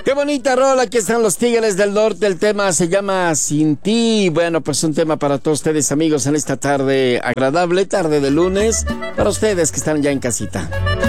Qué bonita rola, aquí están los Tigres del Norte, el tema se llama Sin Ti. Bueno, pues un tema para todos ustedes, amigos, en esta tarde agradable, tarde de lunes, para ustedes que están ya en casita.